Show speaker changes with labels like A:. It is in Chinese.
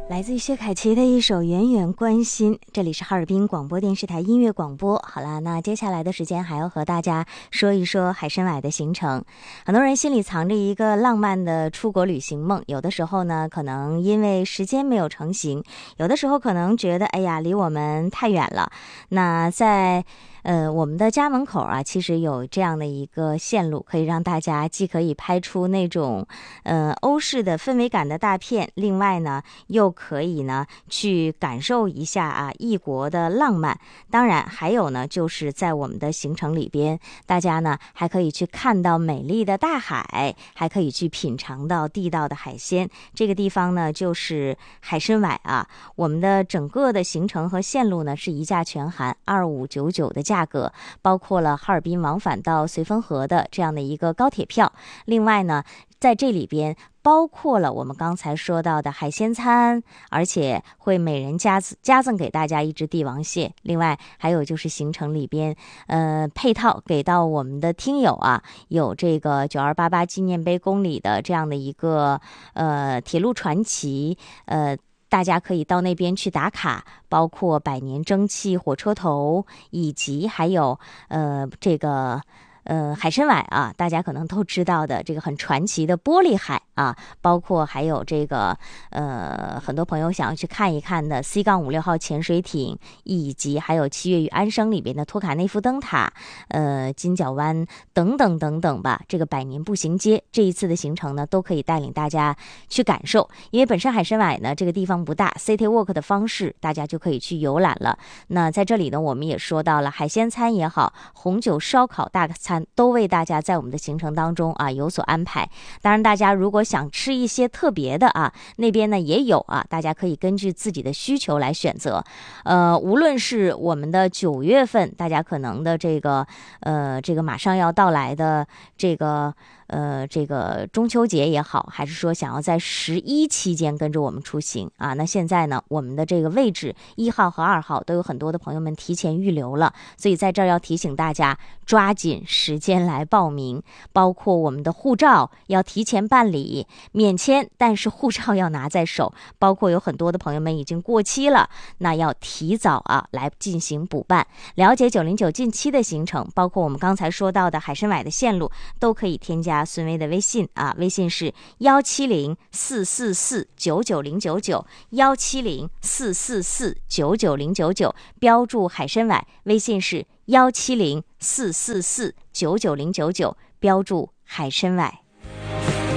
A: 来自于薛凯琪的一首《远远关心》，这里是哈尔滨广播电视台音乐广播。好了，那接下来的时间还要和大家说一说海参崴的行程。很多人心里藏着一个浪漫的出国旅行梦，有的时候呢，可能因为时间没有成行，有的时候可能觉得哎呀，离我们太远了。那在我们的家门口啊，其实有这样的一个线路，可以让大家既可以拍出那种欧式的氛围感的大片，另外呢又可以呢去感受一下啊异国的浪漫。当然还有呢，就是在我们的行程里边，大家呢还可以去看到美丽的大海，还可以去品尝到地道的海鲜。这个地方呢就是海参崴啊。我们的整个的行程和线路呢是一价全含2599的价格，包括了哈尔滨往返到绥芬河的这样的一个高铁票。另外呢，在这里边包括了我们刚才说到的海鲜餐，而且会每人加赠给大家一只帝王蟹。另外还有就是行程里边配套给到我们的听友啊，有这个9288纪念碑公里的这样的一个铁路传奇，大家可以到那边去打卡，包括百年蒸汽火车头，以及还有这个海参崴啊，大家可能都知道的这个很传奇的玻璃海啊，包括还有这个很多朋友想要去看一看的 C-56号潜水艇，以及还有七月与安生里边的托卡内夫灯塔，金角湾等等等等吧。这个百年步行街，这一次的行程呢都可以带领大家去感受。因为本身海参崴呢这个地方不大， City Walk 的方式大家就可以去游览了。那在这里呢，我们也说到了海鲜餐也好，红酒烧烤大餐都为大家在我们的行程当中啊有所安排。当然大家如果想吃一些特别的啊，那边呢也有啊，大家可以根据自己的需求来选择。无论是我们的9月份，大家可能的这个马上要到来的这个中秋节也好，还是说想要在11期间跟着我们出行啊，那现在呢我们的这个位置1号和2号都有很多的朋友们提前预留了，所以在这儿要提醒大家抓紧时间来报名。包括我们的护照要提前办理，免签但是护照要拿在手，包括有很多的朋友们已经过期了，那要提早啊来进行补办。了解909近期的行程，包括我们刚才说到的海参崴的线路，都可以添加孙薇的微信啊，微信是17044999170，170449999，标注海参崴，微信是17044999199，标注海参崴。